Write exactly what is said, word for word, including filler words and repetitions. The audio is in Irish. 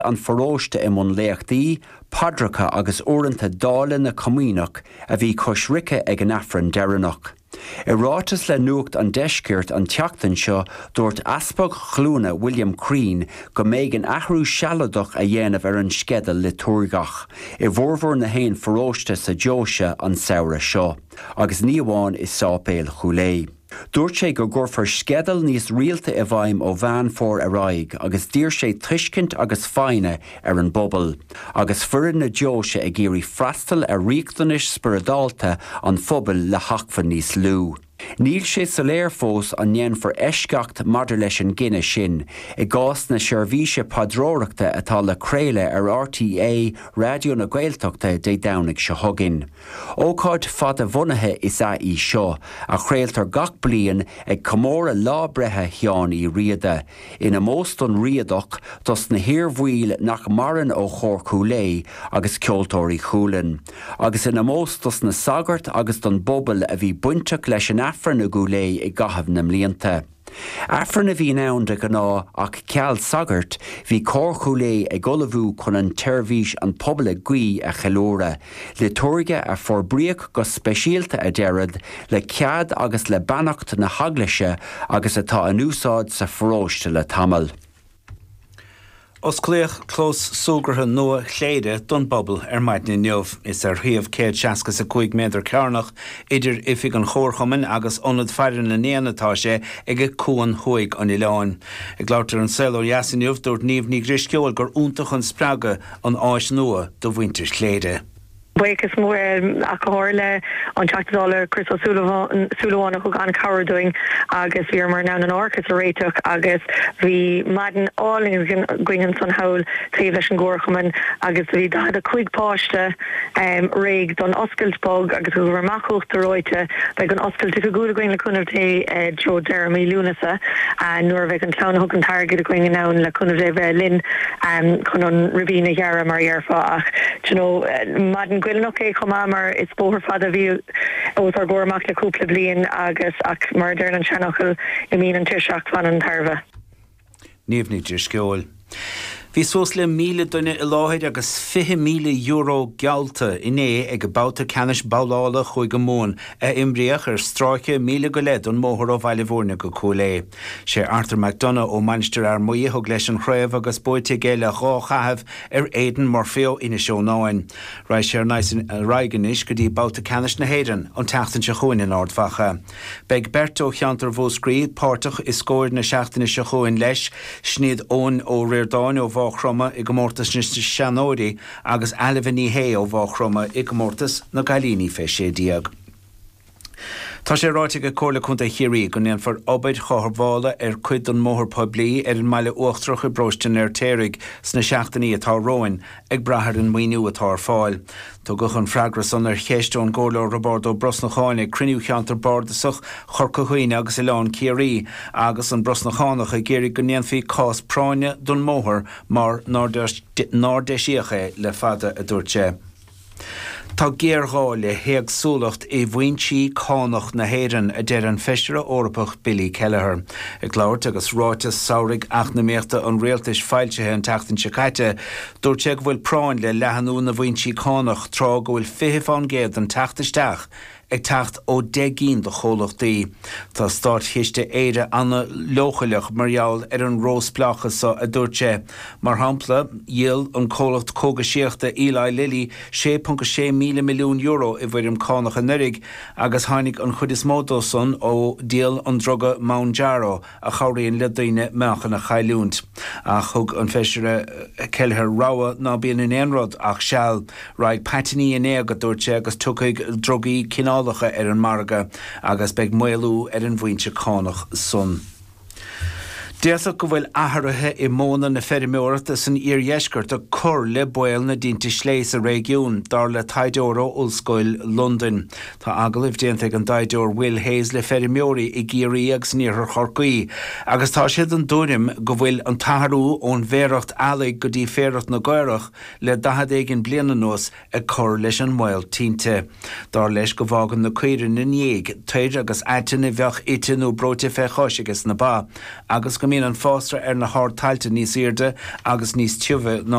an foróiste I mun léachtaí, padracha agus uaireanta dála na comínach a bhí cosrice ag an affran deireanach. I rátas le nuacht an deiscirt an teachtain seo dúirt aspag chlúna William Crean go méid an athrú sealadach a dhéanamh ar an skedal le túrgach. I bhórmhór na haon foróiste sa Joise an saoire seo, agus ní amháin is sápéil chulé. Dúirt sé go gurfar skedal níos rialta I bhaim ó bhean fór a raig, agus dír sé tuiscint agus faine ar an bobal, agus furin na Joise ag géirí freastal a riachtanis spiridálta an phobal le hachfa níos lú. Níl sé sa léir fós an nén for eisceacht maidir leis an gine sin, I gás na seirbhíse padróireachta atá le créile ar R T A radio na Gaeltachta dé damhnaigh se thugann. Ócáid fad a bhunaithe is a í seo, a chréaltar gach bliain ag comóra lábrethe cheán I riada. Ina most an riadach dos na hirbhuail nach maran ó chóir cúlé agus ceoltóirí chúlan. Agus ina most dos na sagart agus don bobal a bhí buinteach leis an affran a gúlé I gahabh na mblianta. Affran a bhí nán de gná ach ceall sagart bhí cór-chúlé ag golamhú chun an teirmhís an pobal a gcuí a chalóra, le tóirge a forbríoch go speisialta a deirad le cead agus le bannacht na haglaise agus atá an úsáid sa phróiste le tamil. Os cléach clós sógratha nua chléide don bobbal ar maidne neomh is ar riamh céad seascas a chuig méadar cearnach idir ifig an chórchuman agus onad feirin na néanatá sé ag a cúan chuig an Ileáin. Ag látar an selo jasan neomh dúirt níomh ní grisceol gur úntach an sppraga an áis nua do bhaintir chléide. Buchas mór a chomhairle an teachtadála Chris O'Sullivan chu gan cabhar doing agus bhí mar ná an orchas a réiteach agus bhí madan áling gcuineann san hail taobh leis an gcomharchuman agus bhí dad a chuig páiste réig don oscailtbog agus go bhar machucht a roite beag an oscailt go gúla gcuin le cúnamh é Joe Jeremy Lunasa a nuair bheith an teanna thug an targad a gcuin an nán le cúnamh é bheith linn chun an ribína gheara mar dhearfa ach you know madan gwilnach é chumá mar is bóthar fad a bhí ós ar gcomach le cúpla bliain agus ach mar deir an seanachil I mín an tuiseach fan an tarfa. Níomh ní drisceol. Bhí sos le míle duine I láthir agus fiche míle euro gealta iné ag bouta canis baulála chuig go mún a imbriach ar stráice míle go leid an móthar ó bhaile bhórna go cúlé. Sé Arthur McDonough ó Manchester ar muíthog leis an chréibh agus buite géile rá chahabh ar éidan mar féo ina seo náin. Rai sé ar náis raiganis go dtí bouta canis na héireann an teachtain se chuin in ardfacha. Beg Berto cheantar bhó scríd páirteach is scóir na seachtainna se chuin leis sníad ón ó Riordáin ó Bháchroma I gomórtas na seanóirí agus eilehní hé ó Bháchroma I gomórtas na Gailíní fé sé diaag. Tá sé ráite go cóla chunta chiaí go níon for obaid chothabhála ar cuid an móthar poblí ar an meile uachtrach I brostin ar téirigh sna seachtaí atá roin ag brathir an muoinú atá fáil. Tá go chun freagras an ar chéistón ggóla Roberto Brosnacháin ag criniú cheantar bardasach chorcahuioine agus I lán ciaí agus an Brosnachánach a géirigh go níon fí cás práine don móthar mar nádéisiacha le fada a dúirte. Tá géargháile héag súlacht I bhaintí cánach na héireann a deir an feistere orpach Billy Kelleher. Ag láirt agus ráitas saoraigh ach na méachta an réaltais fáiltethe an teachtain secaite, dúirt sé go bhfuil práin le leathanú na bhaintí cánach trá go bhfuil fiche fán géad an teachtaisteach ag tacht ó degín do cholachtaí. Tá start hiiste éire anna lochaileach marall ar an rósplachas sa a dúirte. Mar hampla, dhéal an cholacht cóga síochta Eli Lilly sé pont sé míle milliún euro I bhfuir an cánach a nurig agus tháinig an chud is módó son ó díal an droga Mount Jarrow a chomhraíonn le daoine meachan a chailúnt. A thug an feisire Kelleher ráha ná bíon in éonrod ach seall raig patinaí in éag a dúirte agus tucaigh drogaí cinál ar an marga agus beg muilú ar an bhainte cánach son. Déasach go bhfuil athraithe I móna na ferimóirta san iarhéisgurt a cur le buil na dínta sléis a régiún dar le taideóra Ulscoil London. Tá agaibh déanta an taideór Will Hayes le ferimóirí I géirí agus níorthar chorcaí, agus tá siad an dúrim go bhfuil an tatharú ón bhéireacht alaigh go dtí féireacht na gaireach le dahadéigin bliana nuas a cur leis an mhail tínte. Dar leis go bhágan na cuireann na néig, téir agus aitin I bheach itin ó bróte fé choisigus na ba, agus go mín an fástra ar na háirtailte níos irde agus níos tuimhe ná